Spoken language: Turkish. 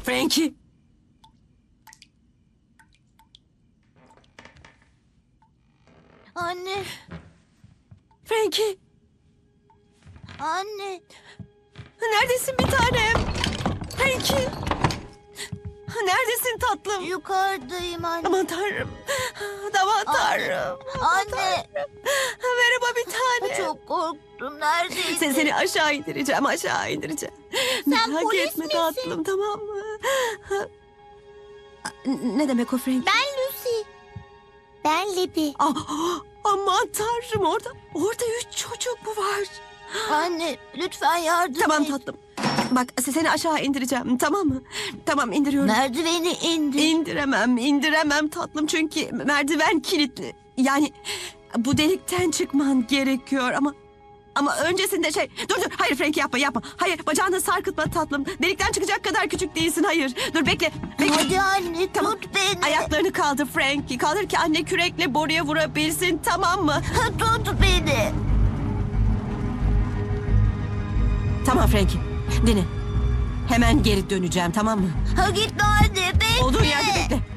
Frankie. Anne, Frankie. anne. Neredesin bir tanem? Frankie. Neredesin tatlım? Yukarıdayım anne. Aman tanrım. Aman tanrım. Anne. Merhaba bir tane. Çok korktum. Neredeydin? Seni aşağı indireceğim, aşağı indireceğim. Merak polis etme misin? tatlım, tamam mı? Ne demek o Frank? Ben Lucy. Ben Libby. Aman tanrım, orada 3 çocuk mu var? Anne, lütfen yardım Tamam et. tatlım. Bak seni aşağı indireceğim, tamam mı? Tamam, indiriyorum. Merdiveni indir. İndiremem tatlım çünkü merdiven kilitli. Yani bu delikten çıkman gerekiyor ama öncesinde dur hayır Frankie yapma. Hayır, bacağını sarkıtma tatlım. Delikten çıkacak kadar küçük değilsin, hayır. Dur bekle. Hadi anne, Tamam. tut beni. Ayaklarını kaldır Frankie. Kaldır ki anne kürekle boruya vurabilsin, tamam mı? Tut beni. Tamam Frankie, dinle. Hemen geri döneceğim, tamam mı? Gitme anne, bekle. Olduğun yerde bekle.